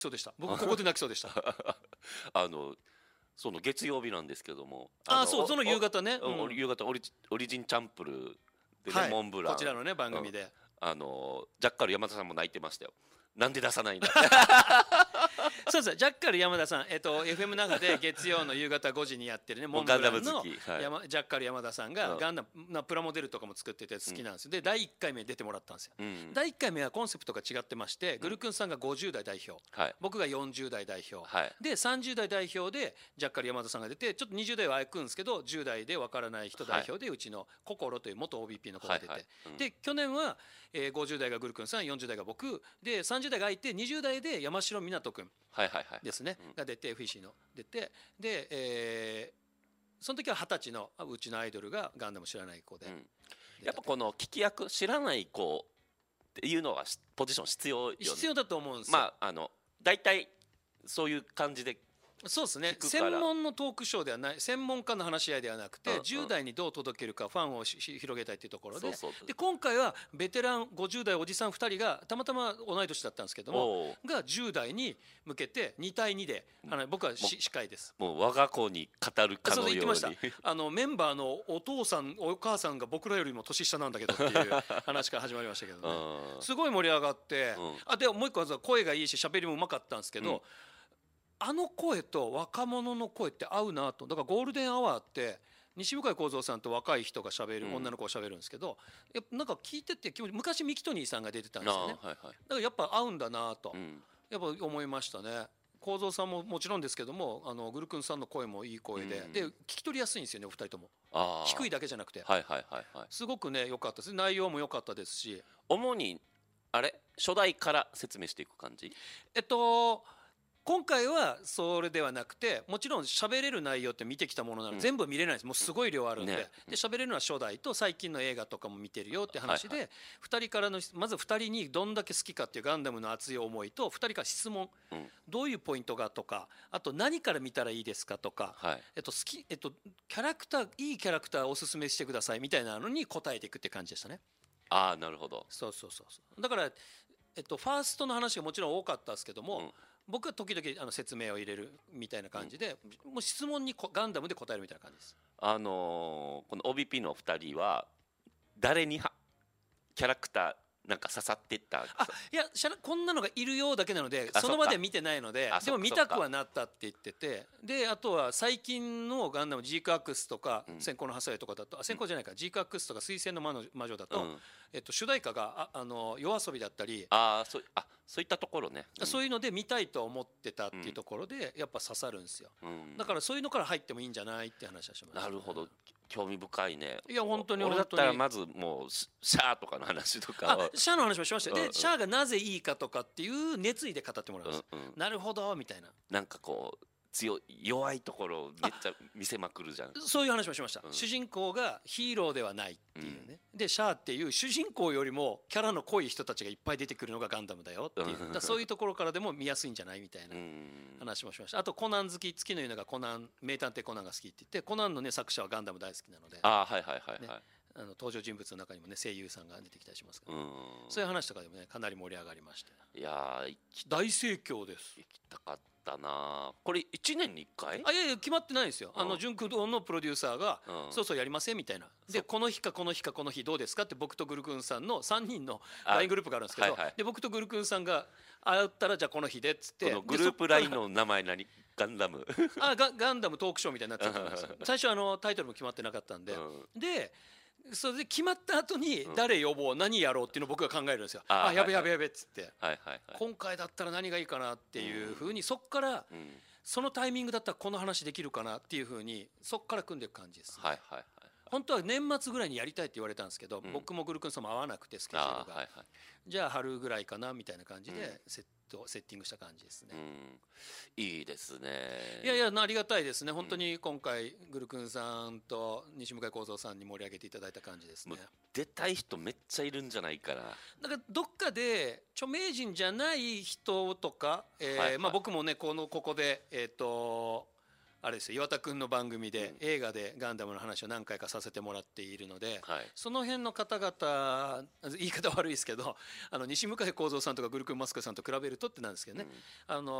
そうでした。僕ここで泣きそうでした。 あのその月曜日なんですけども、 そう、その夕方ね、 夕方オリジンチャンプルーでね、 はい、 モンブラン、 こちらのね番組で、 ジャッカル山田さんも泣いてましたよ。なんで出さないんだそうです。ジャッカル山田さん、FM 長で月曜の夕方5時にやってるね、モンブランのガンダム好き、はい、 ジャッカル山田さんがガンダムなプラモデルとかも作ってて好きなんですよ。で、第1回目出てもらったんですよ。第1回目はコンセプトが違ってまして、グルクンさんが50代代表、僕が40代代表、で30代代表でジャッカル山田さんが出て、ちょっと20代は空くんですけど、10代でわからない人代表でうちの心という元 OBP の子が出て、で去年は50代がグルクンさん、40代が僕で、30代が空いて20代で山城湊君ですね、が出て、FEC の出て、で、その時は20歳のうちのアイドルがガンダム知らない子で、 やっぱこの聞き役知らない子っていうのはポジション必要よね。 必要だと思うんですよ。 だいたいそういう感じで、 そうですね、専門のトークショーではない、専門家の話し合いではなくて、10代にどう届けるか、ファンを広げたいというところで、で今回はベテラン50代おじさん2人がたまたま同い年だったんですけども、が10代に向けて2対2で、僕は司会です。 もう我が子に語るかのように。 そう言ってました。メンバーのお父さんお母さんが僕らよりも年下なんだけどっていう話から始まりましたけどねすごい盛り上がって、でもう一個は声がいいし喋りもうまかったんですけど、あの声と若者の声って合うなと。だからゴールデンアワーって西向井幸三さんと若い人がしゃべる、女の子がしゃべるんですけど、なんか聞いてて昔ミキトニーさんが出てたんですよね。だからやっぱ合うんだなと、やっぱ思いましたね。幸三さんももちろんですけども、グルクンさんの声もいい声で、聞き取りやすいんですよね、お二人とも。低いだけじゃなくて、すごくね良かったです。内容も良かったですし。 主に初代から説明していく感じ？ 今回はそれではなくて、もちろん喋れる内容って見てきたものなので全部見れないです。もうすごい量あるんで、で喋れるのは初代と最近の映画とかも見てるよって話で、2人からのまず2人にどんだけ好きかっていうガンダムの熱い思いと、2人から質問、どういうポイントがとか、あと何から見たらいいですかとか、キャラクター、いいキャラクターをおすすめしてくださいみたいなのに答えていくって感じでしたね。 なるほど。 そうだから、ファーストの話がもちろん多かったですけども、僕は時々説明を入れるみたいな感じで、もう質問にガンダムで答えるみたいな感じです。 この OBP の2人は誰にキャラクターなんか刺さってったいやこんなのがいるようだけなので、その場で見てないので、でも見たくはなったって言ってて、であとは最近のガンダムジークアックスとか先行のハサウェイとかだと、先行じゃないか、ジークアックスとか水星の魔女だと、主題歌が夜遊びだったり、 そういったところね、 そういうので見たいと思ってたっていうところでやっぱ刺さるんですよ。だからそういうのから入ってもいいんじゃないって話はしました。 なるほど、興味深いね。 いや本当に俺だったらまずもうシャアとかの話とかシャアの話もしましたよ。でシャアがなぜいいかとかっていう熱意で語ってもらうんです。なるほどみたいな。 なんかこう弱いところをめっちゃ見せまくるじゃん。 そういう話もしました。主人公がヒーローではないっていうね。でシャアっていう主人公よりもキャラの濃い人たちがいっぱい出てくるのがガンダムだよっていう、そういうところからでも見やすいんじゃないみたいな話もしました。あとコナン好き、月の言うのがコナン、名探偵コナンが好きって言って、コナンのね作者はガンダム大好きなので、登場人物の中にもね声優さんが出てきたりしますから、そういう話とかでもねかなり盛り上がりまして、 いや大盛況です。 行きたかったな。これ1年に1回？ いや決まってないですよ。純駆動のプロデューサーがそうそうやりませんみたいな。でこの日かこの日かこの日どうですかって僕とグルクンさんの3人の LINE グループがあるんですけど、で僕とグルクンさんが会ったらじゃあこの日でっつって、 このグループ LINE の名前何？ガンダムガンダムトークショーみたいになってたんですよ。最初タイトルも決まってなかったんで、でそれで決まった後に誰呼ぼう、何やろうっていうのを僕が考えるんですよ。やべっつって、今回だったら何がいいかなっていうふうに、そっからそのタイミングだったらこの話できるかなっていうふうにそっから組んでいく感じです。本当は年末ぐらいにやりたいって言われたんですけど、僕もグルクンさんも合わなくてスケジュールが、じゃあ春ぐらいかなみたいな感じでセッティングした感じですね。 いいですね。 いやありがたいですね。本当に今回グルクンさんと西向井幸三さんに盛り上げていただいた感じですね。 出たい人めっちゃいるんじゃないかな。 なんかどっかで著名人じゃない人とか、僕もねここであれですよ、岩田君の番組で映画でガンダムの話を何回かさせてもらっているので、その辺の方々、言い方悪いですけど、西向井幸三さんとかグルクンマスクさんと比べるとってなんですけどね、